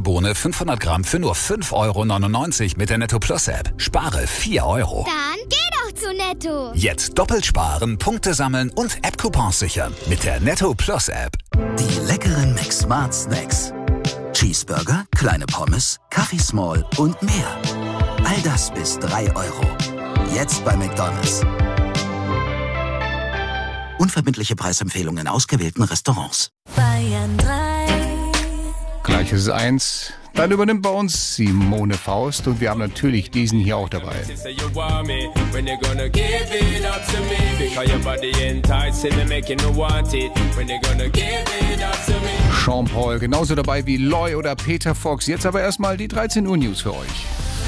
Bohne 500 Gramm für nur 5,99 € mit der Netto Plus App. Spare 4 €. Dann geh doch zu Netto. Jetzt doppelt sparen, Punkte sammeln und App-Coupons sichern mit der Netto Plus App. Die leckeren McSmart Snacks. Cheeseburger, kleine Pommes, Kaffee Small und mehr. All das bis 3 €. Jetzt bei McDonald's. Unverbindliche Preisempfehlungen in ausgewählten Restaurants. Bayern 3. Gleich ist es 1. Dann übernimmt bei uns Simone Faust und wir haben natürlich diesen hier auch dabei. Sean Paul, genauso dabei wie Loy oder Peter Fox. Jetzt aber erstmal die 13 Uhr News für euch.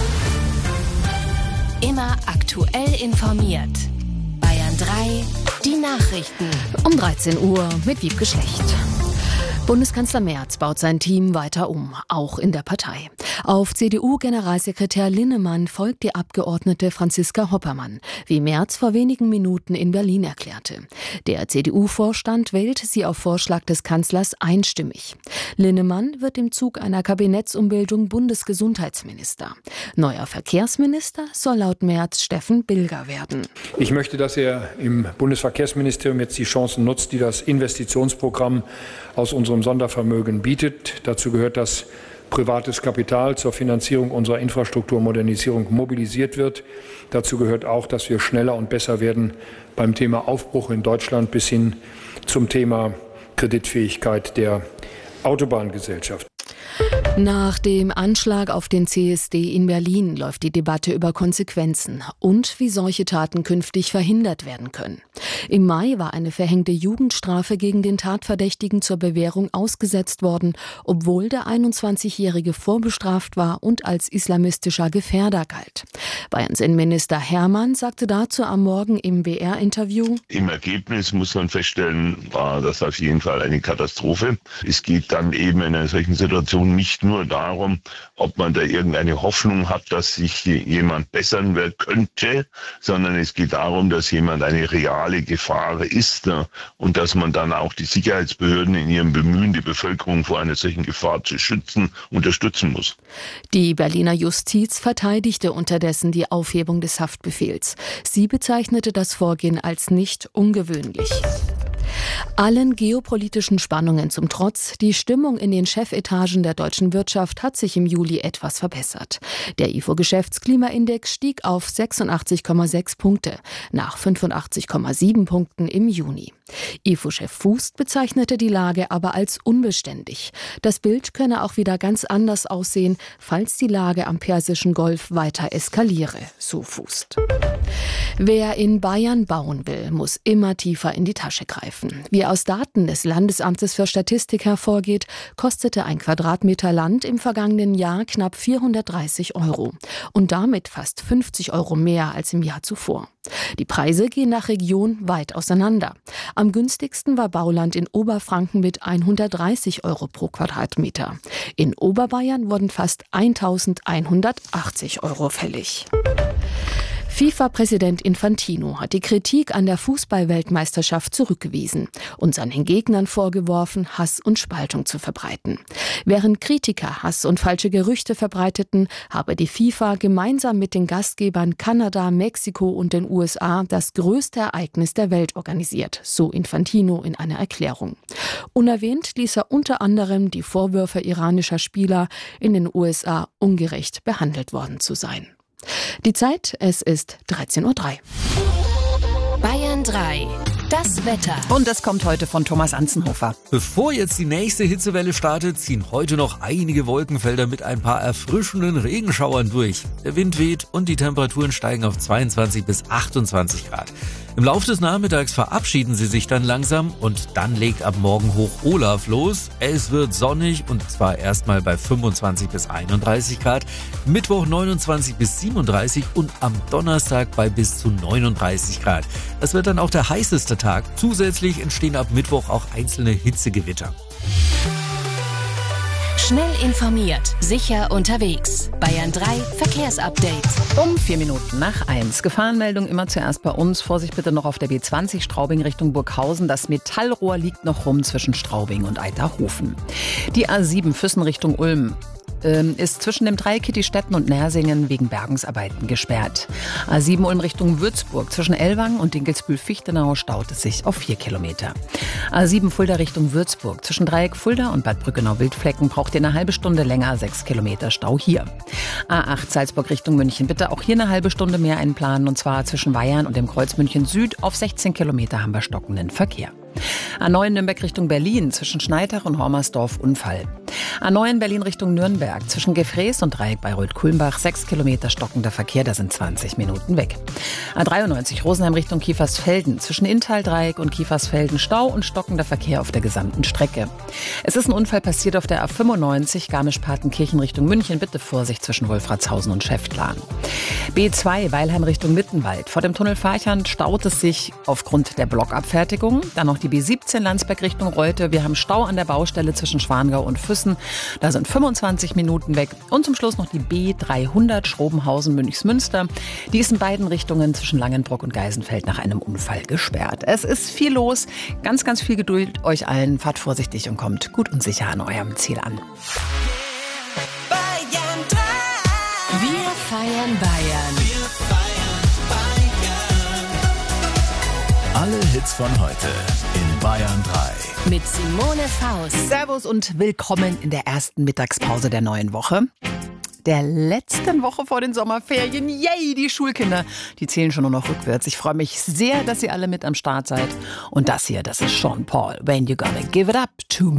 Immer aktuell informiert. Bayern 3, die Nachrichten. Um 13 Uhr mit Wiebke Schlecht. Bundeskanzler Merz baut sein Team weiter um, auch in der Partei. Auf CDU-Generalsekretär Linnemann folgt die Abgeordnete Franziska Hoppermann, wie Merz vor wenigen Minuten in Berlin erklärte. Der CDU-Vorstand wählt sie auf Vorschlag des Kanzlers einstimmig. Linnemann wird im Zug einer Kabinettsumbildung Bundesgesundheitsminister. Neuer Verkehrsminister soll laut Merz Steffen Bilger werden. Ich möchte, dass er im Bundesverkehrsministerium jetzt die Chancen nutzt, die das Investitionsprogramm aus unserem Sondervermögen bietet. Dazu gehört, dass privates Kapital zur Finanzierung unserer Infrastrukturmodernisierung mobilisiert wird. Dazu gehört auch, dass wir schneller und besser werden beim Thema Aufbruch in Deutschland bis hin zum Thema Kreditfähigkeit der Autobahngesellschaft. Nach dem Anschlag auf den CSD in Berlin läuft die Debatte über Konsequenzen und wie solche Taten künftig verhindert werden können. Im Mai war eine verhängte Jugendstrafe gegen den Tatverdächtigen zur Bewährung ausgesetzt worden, obwohl der 21-Jährige vorbestraft war und als islamistischer Gefährder galt. Bayerns Innenminister Hermann sagte dazu am Morgen im BR-Interview: Im Ergebnis muss man feststellen, war das auf jeden Fall eine Katastrophe. Es geht dann eben in einer solchen Situation nicht nur darum, ob man da irgendeine Hoffnung hat, dass sich jemand bessern wird könnte, sondern es geht darum, dass jemand eine reale Gefahr ist und dass man dann auch die Sicherheitsbehörden in ihrem Bemühen, die Bevölkerung vor einer solchen Gefahr zu schützen, unterstützen muss. Die Berliner Justiz verteidigte unterdessen die Aufhebung des Haftbefehls. Sie bezeichnete das Vorgehen als nicht ungewöhnlich. Allen geopolitischen Spannungen zum Trotz, die Stimmung in den Chefetagen der deutschen Wirtschaft hat sich im Juli etwas verbessert. Der IFO-Geschäftsklimaindex stieg auf 86,6 Punkte, nach 85,7 Punkten im Juni. IFO-Chef Fuß bezeichnete die Lage aber als unbeständig. Das Bild könne auch wieder ganz anders aussehen, falls die Lage am Persischen Golf weiter eskaliere, so Fuß. Wer in Bayern bauen will, muss immer tiefer in die Tasche greifen. Wie aus Daten des Landesamtes für Statistik hervorgeht, kostete ein Quadratmeter Land im vergangenen Jahr knapp 430 € und damit fast 50 € mehr als im Jahr zuvor. Die Preise gehen nach Region weit auseinander. Am günstigsten war Bauland in Oberfranken mit 130 € pro Quadratmeter. In Oberbayern wurden fast 1.180 € fällig. FIFA-Präsident Infantino hat die Kritik an der Fußball-Weltmeisterschaft zurückgewiesen und seinen Gegnern vorgeworfen, Hass und Spaltung zu verbreiten. Während Kritiker Hass und falsche Gerüchte verbreiteten, habe die FIFA gemeinsam mit den Gastgebern Kanada, Mexiko und den USA das größte Ereignis der Welt organisiert, so Infantino in einer Erklärung. Unerwähnt ließ er unter anderem die Vorwürfe iranischer Spieler, in den USA ungerecht behandelt worden zu sein. Die Zeit, es ist 13:03 Uhr. Bayern 3, das Wetter. Und das kommt heute von Thomas Anzenhofer. Bevor jetzt die nächste Hitzewelle startet, ziehen heute noch einige Wolkenfelder mit ein paar erfrischenden Regenschauern durch. Der Wind weht und die Temperaturen steigen auf 22 bis 28 Grad. Im Laufe des Nachmittags verabschieden sie sich dann langsam und dann legt ab morgen Hoch Olaf los. Es wird sonnig und zwar erstmal bei 25 bis 31 Grad, Mittwoch 29 bis 37 und am Donnerstag bei bis zu 39 Grad. Das wird dann auch der heißeste Tag. Zusätzlich entstehen ab Mittwoch auch einzelne Hitzegewitter. Schnell informiert, sicher unterwegs. Bayern 3 Verkehrsupdate. Um 4:04. Gefahrenmeldung immer zuerst bei uns. Vorsicht bitte noch auf der B20 Straubing Richtung Burghausen. Das Metallrohr liegt noch rum zwischen Straubing und Eiterhofen. Die A7 Füssen Richtung Ulm. ist zwischen dem Dreieck Kittistetten und Nersingen wegen Bergungsarbeiten gesperrt. A7 Ulm Richtung Würzburg zwischen Ellwangen und Dinkelsbühl-Fichtenau staut es sich auf 4 Kilometer. A7 Fulda Richtung Würzburg zwischen Dreieck Fulda und Bad Brückenau-Wildflecken braucht ihr eine halbe Stunde länger, 6 Kilometer Stau hier. A8 Salzburg Richtung München, bitte auch hier eine halbe Stunde mehr einplanen, und zwar zwischen Weyarn und dem Kreuz München Süd. Auf 16 Kilometer haben wir stockenden Verkehr. A9 Nürnberg Richtung Berlin zwischen Schneitach und Hormersdorf Unfall. A9 Berlin Richtung Nürnberg zwischen Gefrees und Dreieck Bayreuth-Kulmbach 6 Kilometer stockender Verkehr, da sind 20 Minuten weg. A93 Rosenheim Richtung Kiefersfelden zwischen Inntal-Dreieck und Kiefersfelden Stau und stockender Verkehr auf der gesamten Strecke. Es ist ein Unfall passiert auf der A95 Garmisch-Partenkirchen Richtung München, bitte Vorsicht zwischen Wolfratshausen und Schäftlarn. B2 Weilheim Richtung Mittenwald. Vor dem Tunnel Farchand staut es sich aufgrund der Blockabfertigung. Dann noch die B17 Landsberg Richtung Reute. Wir haben Stau an der Baustelle zwischen Schwangau und Füssen. Da sind 25 Minuten weg. Und zum Schluss noch die B300 Schrobenhausen-Münchsmünster. Die ist in beiden Richtungen zwischen Langenbrock und Geisenfeld nach einem Unfall gesperrt. Es ist viel los. Ganz, ganz viel Geduld euch allen. Fahrt vorsichtig und kommt gut und sicher an eurem Ziel an. Wir feiern Bayern. Alle Hits von heute in Bayern 3. Mit Simone Faust. Servus und willkommen in der ersten Mittagspause der neuen Woche. Der letzten Woche vor den Sommerferien. Yay, die Schulkinder, die zählen schon nur noch rückwärts. Ich freue mich sehr, dass ihr alle mit am Start seid. Und das hier, das ist Sean Paul. When you gonna give it up to me?